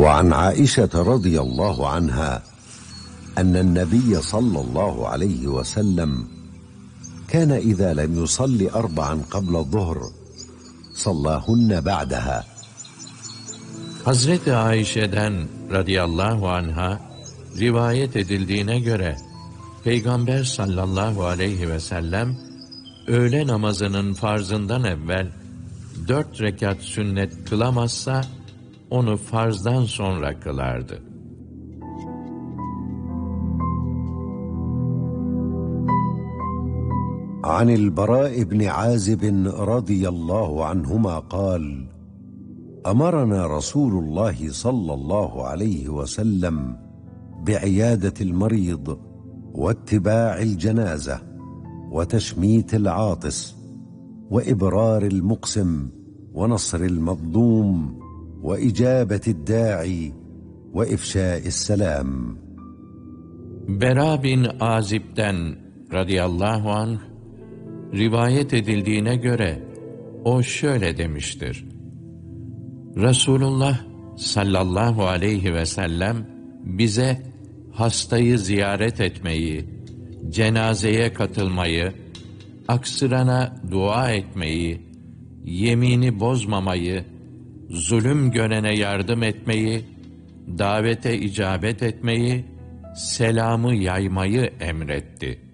وعن عائشة رضي الله عنها أن النبي صلى الله عليه وسلم كان إذا لم يصل 4 قبل الظهر صلاهن بعدها. Hazreti Ayşe'den radıyallahu anha rivayet edildiğine göre Peygamber sallallahu aleyhi ve sellem öğle namazının farzından evvel 4 rekat sünnet kılamazsa onu farzdan sonra kılardı. عن البراء بن عازب رضي الله عنهما قال: أمرنا رسول الله صلى الله عليه وسلم بعيادة المريض واتباع الجنازة وتشميت العاطس وإبرار المقسم ونصر المظلوم وإجابة الداعي وإفشاء السلام. Bera bin Azib'den radıyallahu anh rivayet edildiğine göre o şöyle demiştir: Resulullah sallallahu aleyhi ve sellem bize hastayı ziyaret etmeyi, cenazeye katılmayı, aksırana dua etmeyi, yemini bozmamayı, zulüm görene yardım etmeyi, davete icabet etmeyi, selamı yaymayı emretti.